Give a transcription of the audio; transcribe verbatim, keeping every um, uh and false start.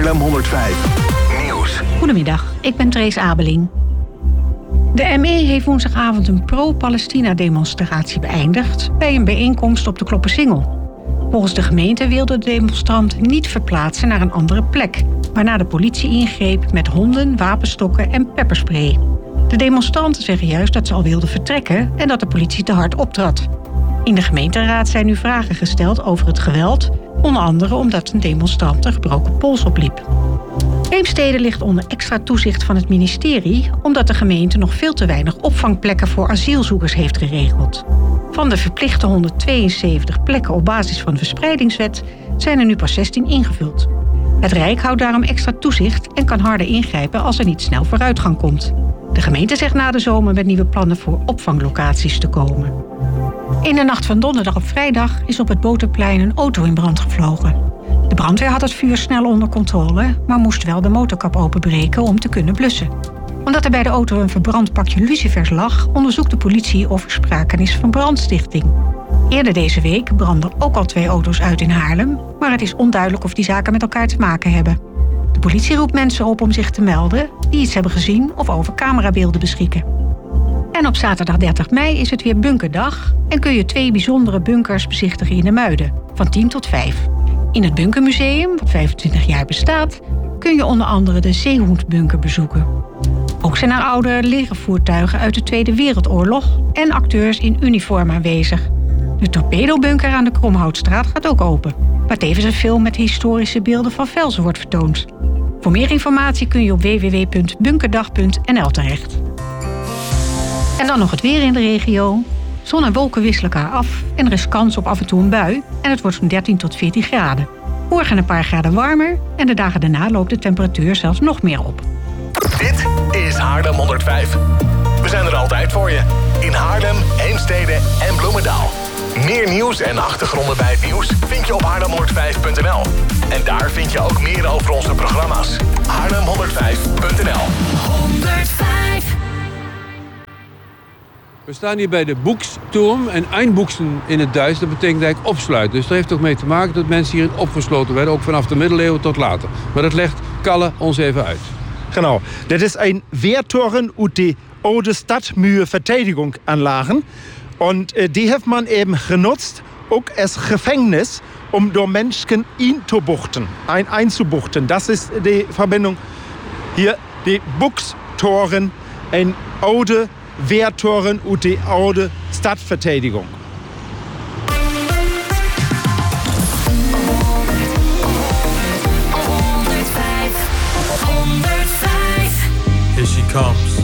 Haarlem honderdvijf Nieuws. Goedemiddag, ik ben Trace Abeling. De M E heeft woensdagavond een pro-Palestina-demonstratie beëindigd bij een bijeenkomst op de Kloppersingel. Volgens de gemeente wilden de demonstranten niet verplaatsen naar een andere plek, waarna de politie ingreep met honden, wapenstokken en pepperspray. De demonstranten zeggen juist dat ze al wilden vertrekken en dat de politie te hard optrad. In de gemeenteraad zijn nu vragen gesteld over het geweld, onder andere omdat een demonstrant een gebroken pols opliep. Heemstede ligt onder extra toezicht van het ministerie, omdat de gemeente nog veel te weinig opvangplekken voor asielzoekers heeft geregeld. Van de verplichte honderdtweeënzeventig plekken op basis van de verspreidingswet zijn er nu pas zestien ingevuld. Het Rijk houdt daarom extra toezicht en kan harder ingrijpen als er niet snel vooruitgang komt. De gemeente zegt na de zomer met nieuwe plannen voor opvanglocaties te komen. In de nacht van donderdag op vrijdag is op het Boterplein een auto in brand gevlogen. De brandweer had het vuur snel onder controle, maar moest wel de motorkap openbreken om te kunnen blussen. Omdat er bij de auto een verbrand pakje lucifers lag, onderzoekt de politie of er sprake is van brandstichting. Eerder deze week brandden ook al twee auto's uit in Haarlem, maar het is onduidelijk of die zaken met elkaar te maken hebben. De politie roept mensen op om zich te melden die iets hebben gezien of over camerabeelden beschikken. En op zaterdag dertig mei is het weer bunkerdag en kun je twee bijzondere bunkers bezichtigen in de Muiden, van tien tot vijf. In het Bunkermuseum, wat vijfentwintig jaar bestaat, kun je onder andere de Zeehoendbunker bezoeken. Ook zijn er oude legervoertuigen uit de Tweede Wereldoorlog en acteurs in uniform aanwezig. De torpedobunker aan de Kromhoutstraat gaat ook open, waar tevens een film met historische beelden van Velzen wordt vertoond. Voor meer informatie kun je op w w w punt bunkerdag punt n l terecht. En dan nog het weer in de regio. Zon en wolken wisselen elkaar af en er is kans op af en toe een bui en het wordt zo'n dertien tot veertien graden. Morgen een paar graden warmer en de dagen daarna loopt de temperatuur zelfs nog meer op. Dit is Haarlem honderdvijf. We zijn er altijd voor je. In Haarlem, Heemstede en Bloemendaal. Meer nieuws en achtergronden bij het nieuws vind je op haarlem honderdvijf punt n l. En daar vind je ook meer over onze programma's. haarlem honderdvijf punt n l. honderdvijf. We staan hier bij de Boeksturm en einboeksen in het Duits, dat betekent eigenlijk opsluiten. Dus dat heeft ook mee te maken dat mensen hierin opgesloten werden, ook vanaf de middeleeuwen tot later. Maar dat legt Kalle ons even uit. Genau, dat is een Wehrtoren uit de oude Stadtmühe Verteidigungsanlagen. Und äh, die heeft man eben genutzt, ook als Gefängnis, um door Menschen inzubuchten, ein, einzubuchten. Das ist die Verbindung hier, die Boekstoren, een oude Wehrtoren uit de oude Stadtverteidigung. honderdvijf. Here she comes.